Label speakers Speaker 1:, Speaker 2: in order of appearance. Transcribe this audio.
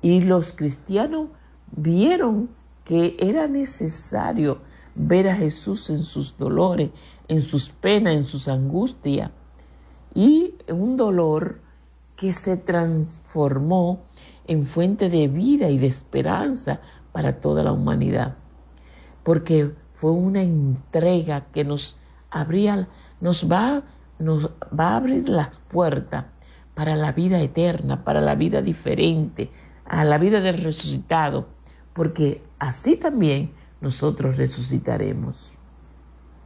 Speaker 1: Y los cristianos vieron que era necesario ver a Jesús en sus dolores, en sus penas, en sus angustias. Y un dolor que se transformó en fuente de vida y de esperanza para toda la humanidad. Porque fue una entrega que nos va a abrir las puertas para la vida eterna, para la vida diferente, a la vida del resucitado, porque así también nosotros resucitaremos.